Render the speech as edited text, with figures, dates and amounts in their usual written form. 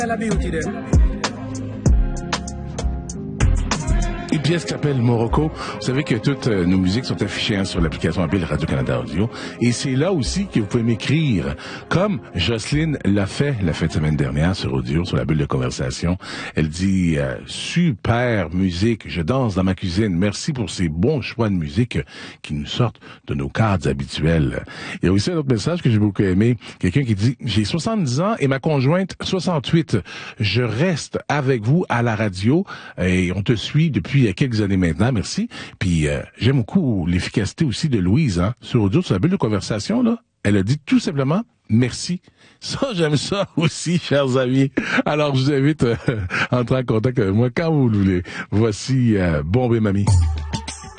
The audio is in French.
Une pièce qui s'appelle Morocco. Vous savez que toutes nos musiques sont affichées sur l'application mobile Radio-Canada Audio. Et c'est là aussi que vous pouvez m'écrire, comme Jocelyne l'a fait la fin de semaine dernière sur Audio, sur la bulle de conversation. Elle dit super musique, je danse dans ma cuisine. Merci pour ces bons choix de musique qui nous sortent de nos cadres habituels. Il y a aussi un autre message que j'ai beaucoup aimé. Quelqu'un qui dit, j'ai 70 ans et ma conjointe 68. Je reste avec vous à la radio et on te suit depuis il y a quelques années maintenant, merci. Puis j'aime beaucoup l'efficacité aussi de Louise, sur Audio, sur la bulle de conversation, là. Elle a dit tout simplement merci. Ça, j'aime ça aussi, chers amis. Alors, je vous invite à entrer en contact avec moi quand vous le voulez. Voici Bombay Mamie.